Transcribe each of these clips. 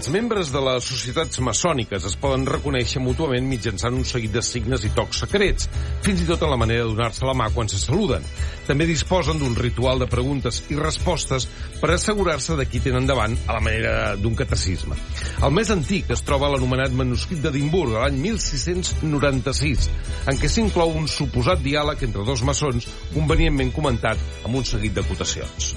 Els membres de les societats maçòniques es poden reconèixer mútuament mitjançant un seguit de signes i tocs secrets, fins i tot en la manera de donar-se la mà quan se saluden. També disposen d'un ritual de preguntes i respostes per assegurar-se de qui tenen davant a la manera d'un catecisme. El més antic es troba a l'anomenat manuscrit d'Edimburg, de l'any 1696, en què s'inclou un suposat diàleg entre dos maçons convenientment comentat amb un seguit d'acotacions.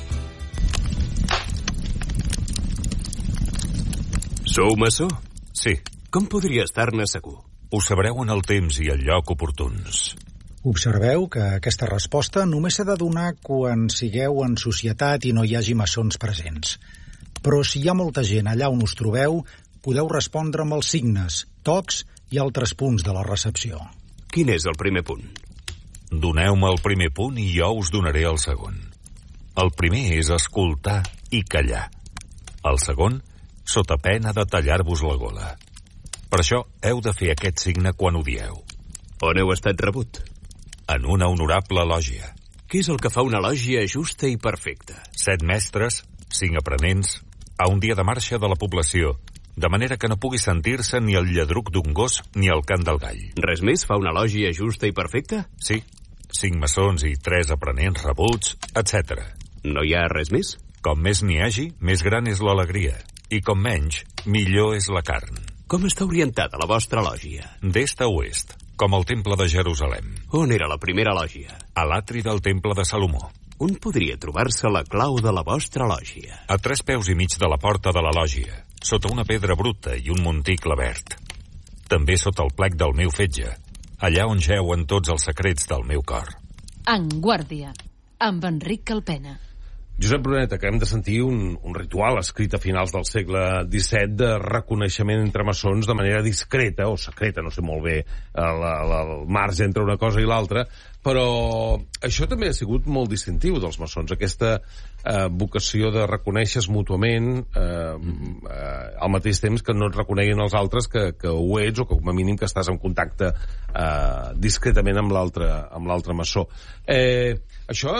Sou maçó? Sí. Com podria estar-ne segur? Ho sabreu en el temps i el lloc oportuns. Observeu que aquesta resposta només s'ha de donar quan sigueu en societat i no hi hagi maçons presents. Però si hi ha molta gent allà on us trobeu, podeu respondre amb els signes, tocs i altres punts de la recepció. Quin és el primer punt? Doneu-me el primer punt i jo us donaré el segon. El primer és escoltar i callar. El segon, sota pena de tallar-vos la gola. Per això heu de fer aquest signe quan ho dieu. On heu estat rebut? En una honorable lògia. Què és el que fa una lògia justa i perfecta? 7 mestres, 5 aprenents, a un dia de marxa de la població, de manera que no pugui sentir-se ni el lladruc d'un gos ni el cant del gall. Res més fa una lògia justa i perfecta? Sí, 5 maçons i 3 aprenents rebuts, etc. No hi ha res més? Com més n'hi hagi, més gran és l'alegria. I com menys, millor és la carn. Com està orientada la vostra lògia? D'est a oest, com el temple de Jerusalem. On era la primera lògia? A l'atri del temple de Salomó. On podria trobar-se la clau de la vostra lògia? A 3 peus i mig de la porta de la lògia, sota una pedra bruta i un monticle verd. També sota el plec del meu fetge, allà on jeuen tots els secrets del meu cor. En guàrdia, amb Enric Calpena. Josep Brunet, acabem de sentir un ritual escrit a finals del segle XVII de reconeixement entre maçons de manera discreta, o secreta, no sé molt bé el marge entre una cosa i l'altra, però això també ha sigut molt distintiu dels maçons, aquesta vocació de reconèixer-se mútuament al mateix temps que no et reconeguin els altres que ho ets, o que com a mínim que estàs en contacte discretament amb l'altre maçó. Això,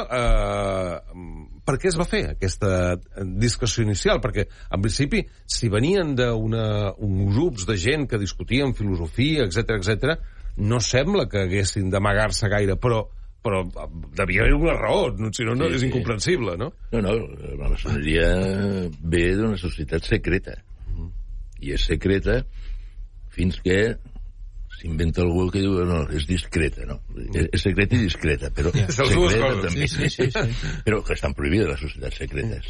per què es va fer, aquesta discussió inicial? Perquè, en principi, si venien d'uns grups de gent que discutien filosofia, etc., no sembla que haguessin d'amagar-se gaire, però devia haver una raó, si no, és incomprensible, no? No, la maçoneria ve d'una societat secreta. I és secreta fins que s'inventa algú que diu, no, és discreta, no? És secreta i discreta, però secreta també. Sí. Però que estan prohibides les societats secretes.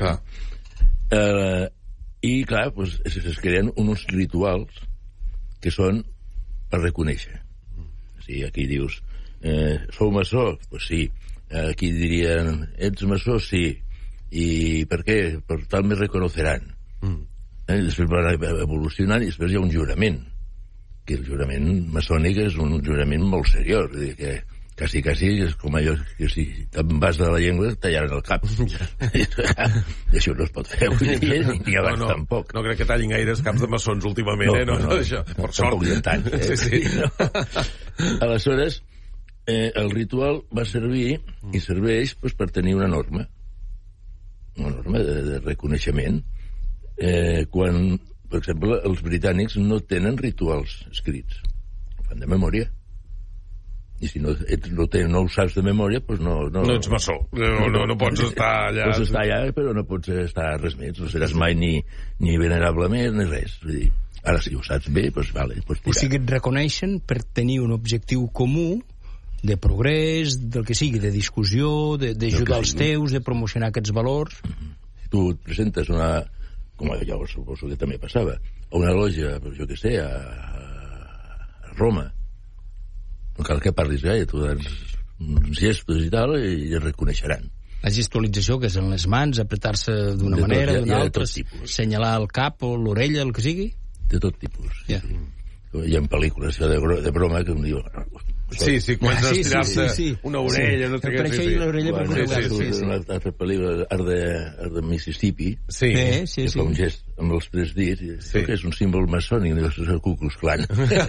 I, clar, es creen uns rituals que són per reconèixer. Sí, aquí dius, sou maçó? Pues sí. Aquí dirien, ets maçó? Sí. I per què? Per tal me reconoceran. Després van evolucionant i després hi ha un jurament, que el jurament maçònic és un jurament molt seriós, que quasi és com allò que si te'n vas de la llengua tallaran el cap. Això no es pot fer avui dia ni abans tampoc. No crec que tallin gaires caps de maçons últimament, per sort. Tampoc hi ha tants. Sí. Aleshores, el ritual va servir i serveix per tenir una norma de reconeixement. Quan, per exemple, els britànics no tenen rituals escrits, fan de memòria. I si no ho saps de memòria, doncs no ets maçó. No pots estar allà. Pots estar allà, però no pots estar res més. No seràs mai ni venerable més, ni res. Vull dir, ara, si ho saps bé, doncs vale, pots tirar. O sigui, et reconeixen per tenir un objectiu comú de progrés, del que sigui, de discussió, d'ajudar els teus, de promocionar aquests valors. Si tu et presentes com ja ho suposo que també passava, a una lògia, jo què sé, a Roma, no cal que parlis gaire, tu dones uns gestos i tal, i et reconeixeran. La gestualització, que és en les mans, apretar-se d'una manera, d'una altra, assenyalar el cap o l'orella, el que sigui? De tot tipus. Hi ha pel·lícules de broma que un diu... Sí, comença a estirar-se una orella. Per això hi ha l'orella per un altre pel·lícula, Art de Mississippi, que fa un gest amb els 3 dits, que és un símbol maçònic, és el Ku Klux Klan.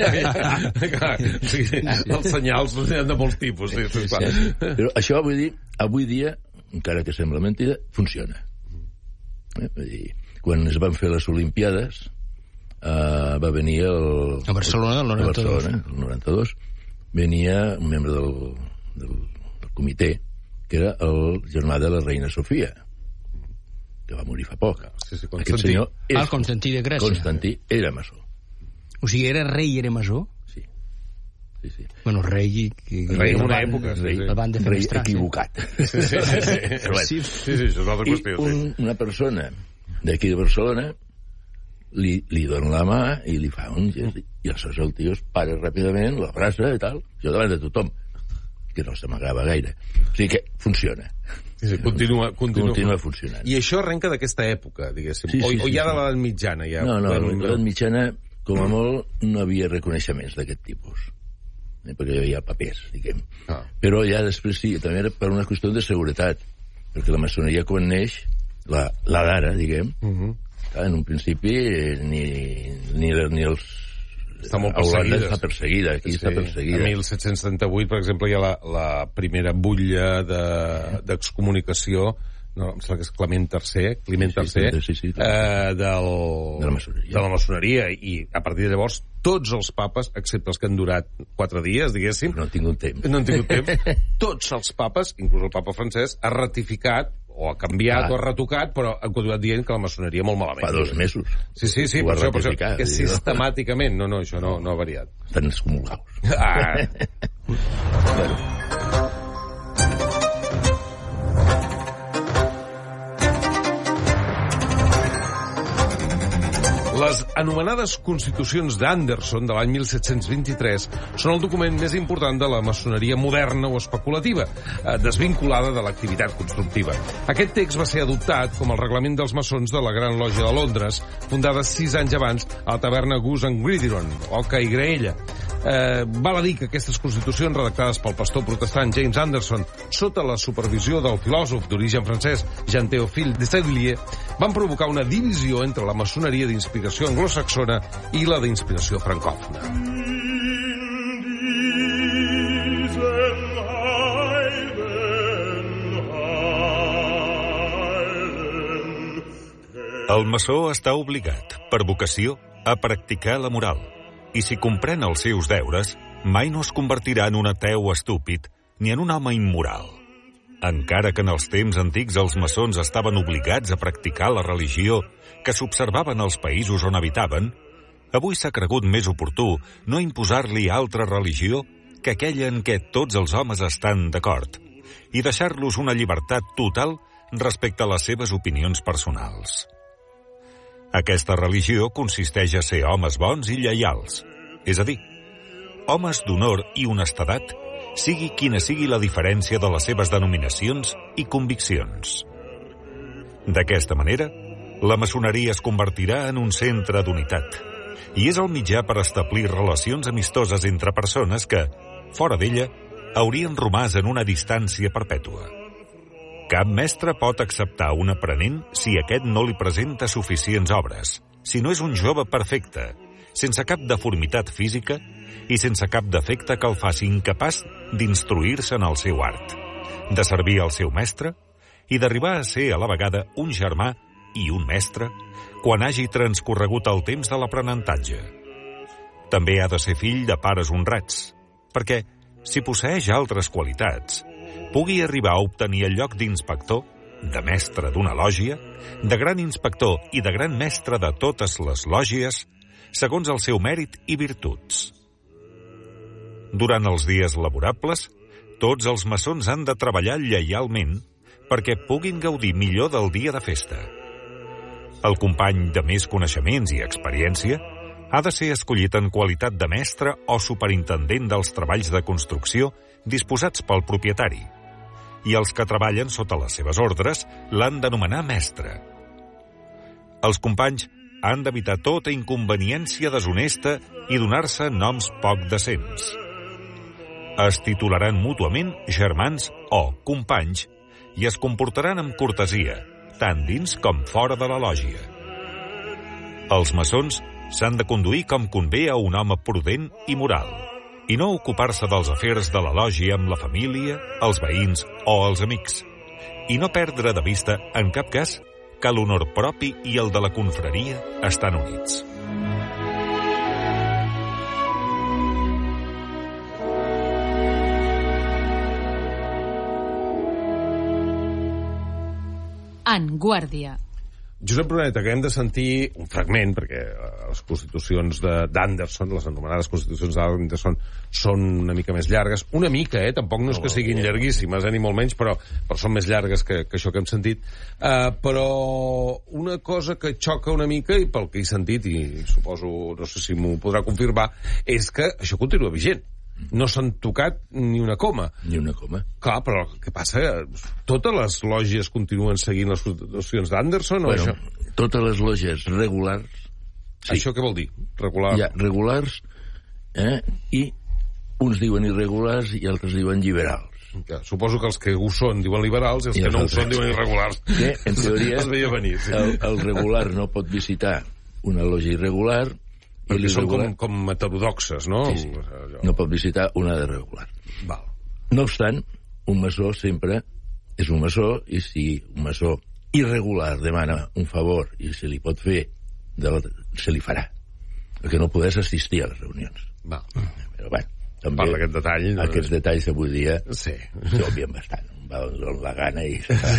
Els senyals han de molts tipus. Però això, vull dir, avui dia, encara que sembla mentida, funciona. Vull dir, quan es van fer les Olimpiades, va venir a Barcelona del 92. El 92 venia un membre del comitè, que era el germà de la reina Sofia, que va morir fa poc. Sí, Aquest senyor el Constantí de Grècia. Constantí era maçó. O sigui, era rei i era maçó? Sí. Bueno, rei en una època, sí. El van defenestrar. Rei equivocat. Sí, això és una altra qüestió. I una persona d'aquí de Barcelona li dona la mà i li fa un gest, i aleshores el tio es para ràpidament, l'abraça i tal, jo davant de tothom, que no s'amagava gaire. O sigui que funciona. Sí, continua funcionant. I això arrenca d'aquesta època, diguéssim. Sí, o ja de l'edat mitjana? Ja, no, l'edat mitjana, com a molt, no havia reconeixements d'aquest tipus. Perquè hi havia papers, diguem. Però ja després sí, també era per una qüestió de seguretat, perquè la maçoneria quan neix, la d'ara, diguem, en un principi ni els... Està molt perseguida. Està perseguida, aquí està perseguida. En 1778, per exemple, hi ha la primera butlla d'excomunicació, no, em sembla que és Clement III, de la maçoneria, i a partir de llavors tots els papes, excepte els que han durat 4 dies, diguéssim... No han tingut temps. Tots els papes, inclús el papa francès, ha ratificat o ha canviat o ha retocat, però ha continuat dient que la maçoneria molt malament. Fa 2 mesos. Sí, per això, que sistemàticament, no, això no ha variat. Estan excomulgados. Bueno. Les anomenades Constitucions d'Anderson de l'any 1723 són el document més important de la maçoneria moderna o especulativa, desvinculada de l'activitat constructiva. Aquest text va ser adoptat com el reglament dels maçons de la Gran Lògia de Londres, fundada 6 anys abans a la taverna Goose and Gridiron, Oca i Graella. Val a dir que aquestes constitucions, redactades pel pastor protestant James Anderson, sota la supervisió del filòsof d'origen francès Jean Théophile de Sévigné, van provocar una divisió entre la maçoneria d'inspiració anglosaxona i la d'inspiració francòfona. El maçó està obligat, per vocació, a practicar la moral. I si comprèn els seus deures, mai no es convertirà en un ateu estúpid ni en un home immoral. Encara que en els temps antics els maçons estaven obligats a practicar la religió que s'observaven als països on habitaven, avui s'ha cregut més oportú no imposar-li altra religió que aquella en què tots els homes estan d'acord i deixar-los una llibertat total respecte a les seves opinions personals. Aquesta religió consisteix a ser homes bons i lleials, és a dir, homes d'honor i honestedat, sigui quina sigui la diferència de les seves denominacions i conviccions. D'aquesta manera, la maçoneria es convertirà en un centre d'unitat i és el mitjà per establir relacions amistoses entre persones que, fora d'ella, haurien romàs en una distància perpètua. Cap mestre pot acceptar un aprenent si aquest no li presenta suficients obres, si no és un jove perfecte, sense cap deformitat física i sense cap defecte que el faci incapaç d'instruir-se en el seu art, de servir al seu mestre i d'arribar a ser a la vegada un germà i un mestre quan hagi transcorregut el temps de l'aprenentatge. També ha de ser fill de pares honrats, perquè, si posseeix altres qualitats, pugui arribar a obtenir el lloc d'inspector, de mestre d'una lògia, de gran inspector i de gran mestre de totes les lògies, segons el seu mèrit i virtuts. Durant els dies laborables, tots els maçons han de treballar lleialment perquè puguin gaudir millor del dia de festa. El company de més coneixements i experiència ha de ser escollit en qualitat de mestre o superintendent dels treballs de construcció disposats pel propietari, i els que treballen sota les seves ordres l'han d'anomenar mestre. Els companys han d'evitar tota inconveniència deshonesta i donar-se noms poc decents. Es titularan mútuament germans o companys i es comportaran amb cortesia, tant dins com fora de la lògia. Els maçons s'han de conduir com convé a un home prudent i moral, i no ocupar-se dels afers de la lògia amb la família, els veïns o els amics, i no perdre de vista, en cap cas, que l'honor propi i el de la confraria estan units. En Guàrdia. Josep Bruneta, acabem de sentir un fragment, perquè les constitucions d'Anderson, les anomenades constitucions d'Anderson, són una mica més llargues. Una mica, tampoc no és que siguin llarguíssimes, ni molt menys, però són més llargues que això que hem sentit. Però una cosa que xoca una mica, i pel que he sentit, i suposo, no sé si m'ho podrà confirmar, és que això continua vigent. No s'han tocat ni una coma. Ni una coma. Clar, però què passa? Totes les lògies continuen seguint les constitucions d'Anderson? Bueno, totes les lògies regulars... Sí. Això què vol dir? Regular? Hi ha regulars, i uns diuen irregulars i altres diuen liberals. Ja, suposo que els que ho són diuen liberals i els que no ho són diuen irregulars. Que, en teoria, es veia venir, sí. el regular no pot visitar una lògia irregular. Perquè són com heterodoxes, no? Sí. No pot visitar una de regular. Val. No obstant, un maçó sempre és un maçó, i si un maçó irregular demana un favor i se li pot fer, se li farà. El que no podés assistir a les reunions. Val. Però, bueno, també parla d'aquest detall. Aquests detalls avui dia s'obvien bastant. Va donar la gana i...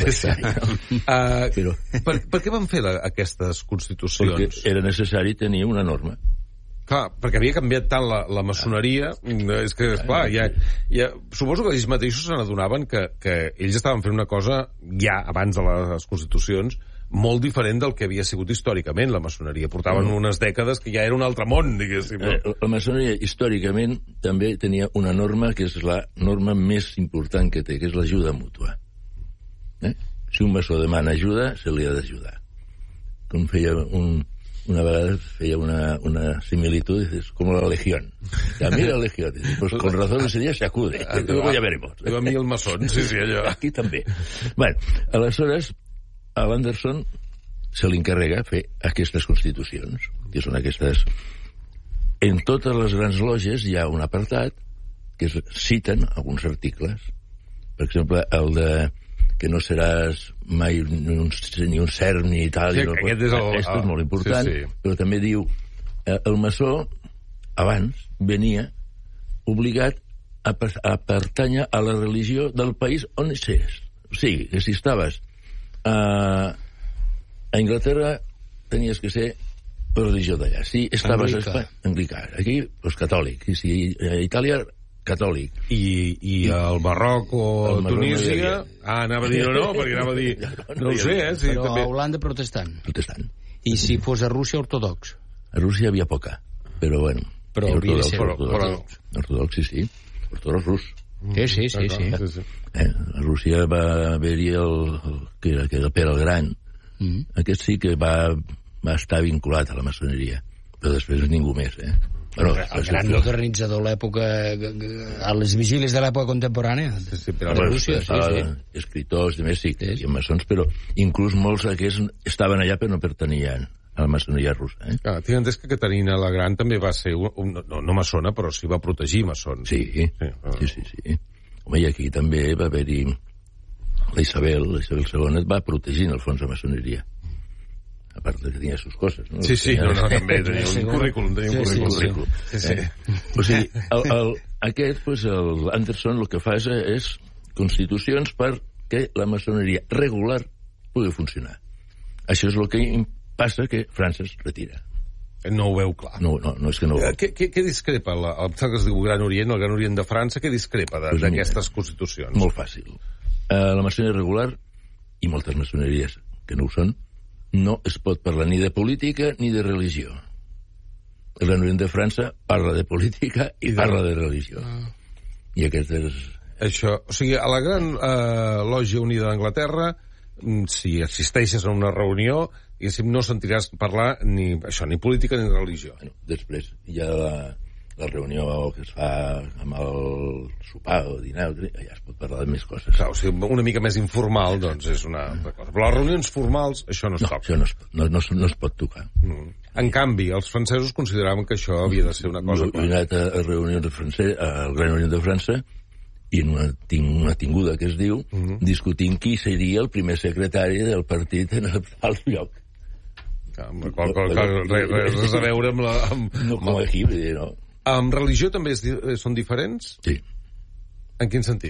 Però... Per què van fer aquestes constitucions? Perquè era necessari tenir una norma. Clar, perquè havia canviat tant la maçoneria, és que, esclar, suposo que ells mateixos se n'adonaven que ells estaven fent una cosa ja abans de les constitucions molt diferent del que havia sigut històricament la maçoneria. Portaven unes dècades que ja era un altre món, diguéssim. La maçoneria històricament també tenia una norma que és la norma més important que té, que és l'ajuda mútua. Si un maçó demana ajuda, se li ha d'ajudar. Com feia una vegada feia una similitud, dices, como la legión. A mí la legión, dices, pues con razón ese día se acude. Luego ya veremos. A mi el maçón, sí, allò. Aquí també. Bueno, aleshores, a l'Anderson se li encarrega fer aquestes constitucions, que són aquestes... En totes les grans lògies hi ha un apartat que citen alguns articles. Per exemple, el de que no seràs mai ni un cert ni tal. Sí, aquest és és molt important, però també diu el maçó abans venia obligat a pertànyer a la religió del país on sigués. O sigui, que si estaves a Inglaterra tenies que ser religió d'allà. Si estaves a Espanya, anglicà. Aquí, doncs catòlic. I si a Itàlia, catòlic. I al Marroc o Tunísia... anava a dir no, perquè anava a dir... No ho sé, sí, però també. A Holanda protestant. Protestant. I si fos a Rússia, ortodox. A Rússia hi havia poca, però bueno. Però hauria de ser ortodox. Ortodox, sí. Ortodox rus. Sí. A Rússia va haver-hi que era Pere el Gran. Aquest sí que va estar vinculat a la maçoneria, però després ningú més, Bueno, el gran modernitzador l'època, a les vigílies de l'època contemporània de Rússia, escriptors, de més, sí, i maçons, però inclús molts d'aquests estaven allà però no pertanyien a la maçoneria russa. Tinc entès que Caterina la Gran també va ser no maçona, però sí va protegir maçons. Sí. Home, i aquí també va haver-hi la Isabel II va protegir en el fons la maçoneria, a part que tenia sus coses, no? Sí, també tenia un currículum. Sí. O sigui, aquest, l'Anderson el que fa és constitucions perquè la maçoneria regular pugui funcionar. Això és el que passa que França es retira. No ho veu clar. No és que no ho veu. Què discrepa? El que es diu Gran Orient, el Gran Orient de França, què discrepa d'aquestes constitucions? Molt fàcil. La maçoneria regular, i moltes maçoneries que no ho són, no es pot parlar ni de política ni de religió. El Gran Orient de França parla de política i parla de religió. I aquest és... Això, o sigui, a la Gran Lògia Unida d'Anglaterra, si assisteixes a una reunió, no sentiràs parlar ni política ni religió. Després hi ha la reunió que es fa amb el sopar o dinar, allà es pot parlar de més coses. Clar, o sigui, una mica més informal, doncs, és una altra cosa. Però les reunions formals, això no es toca. Això no es pot tocar. En canvi, els francesos consideraven que això havia de ser una cosa... Jo he anat a reunions al Gran Orient de França i en una tinguda que es diu discutint qui seria el primer secretari del partit en el lloc. Res a veure amb la... No com aquí, vull dir, no. Amb religió també són diferents? Sí. En quin sentit?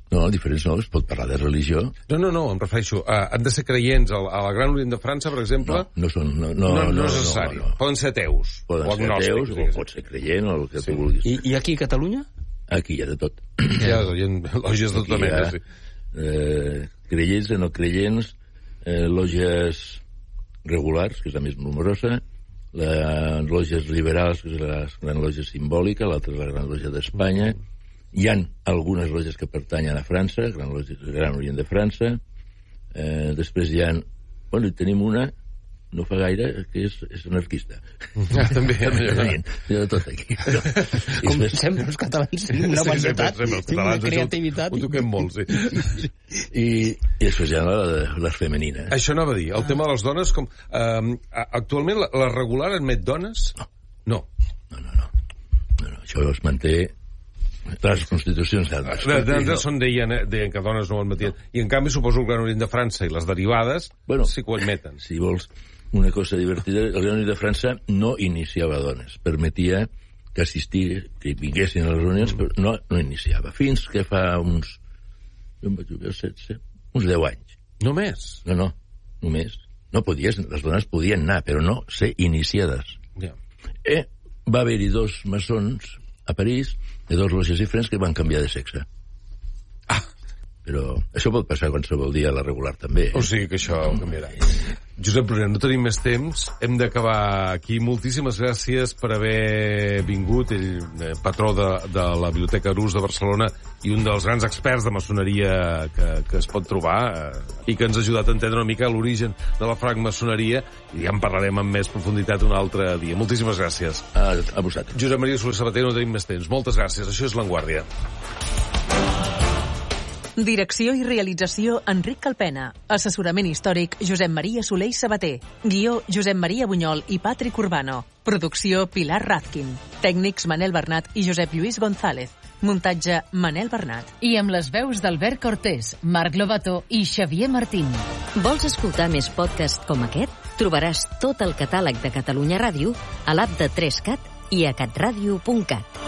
No, diferents no, es pot parlar de religió. No, em refereixo. Han de ser creients. A la Gran Orient de França, per exemple... No són... No és necessari. Poden ser ateus. Poden ser ateus, o pot ser creient, o el que tu vulguis. I aquí a Catalunya? Aquí hi ha de tot. Hi ha lògies de tota mena, sí. Creients i no creients, lògies regulars, que és la més numerosa, les lògies liberals, que és la gran lògia simbòlica, l'altra és la gran lògia d'Espanya. Hi ha algunes lògies que pertanyen a França, Gran Orient de França. Després hi ha... Bueno, tenim una, no fa gaire, que és anarquista. També. Hi ha de tot aquí. Com sempre els catalans tenim una varietat, tenim una creativitat. Ho toquem molt, sí. I després hi ha les femenines. Això anava a dir, el tema de les dones, com... Actualment la regular admet dones? No, això es manté... Les constitucions d'Anderson deien que dones no ho admetien. I en canvi suposo el Gran Orient de França i les derivades sí que ho admeten. Si vols una cosa divertida, el Gran Orient de França no iniciava dones. Permetia que vinguessin a les reunions, però no iniciava. Fins que fa uns... Jo em vaig jugar 16, uns 10 anys. Només? No, només. No podies, les dones podien anar, però no ser iniciades. Va haver-hi 2 maçons a París, de 2 lògies diferents, que van canviar de sexe. Però això pot passar qualsevol dia a la regular també. O sigui que això canviarà. Josep Brunet, no tenim més temps, hem d'acabar aquí. Moltíssimes gràcies per haver vingut, ell patró de la Biblioteca Arús de Barcelona i un dels grans experts de maçoneria que es pot trobar i que ens ha ajudat a entendre una mica l'origen de la francmaçoneria, i ja en parlarem amb més profunditat un altre dia. Moltíssimes gràcies. A vosaltres. Josep Maria Soler Sabater, no tenim més temps. Moltes gràcies. Això és L'Enguàrdia. Direcció i realització Enric Calpena. Assessorament històric Josep Maria Soler i Sabater. Guió Josep Maria Bunyol i Patrick Urbano. Producció Pilar Razkin. Tècnics Manel Bernat i Josep Lluís González. Muntatge Manel Bernat. I amb les veus d'Albert Cortés, Marc Lobato i Xavier Martín. Vols escoltar més podcasts com aquest? Trobaràs tot el catàleg de Catalunya Ràdio a l'app de 3cat i a catradio.cat.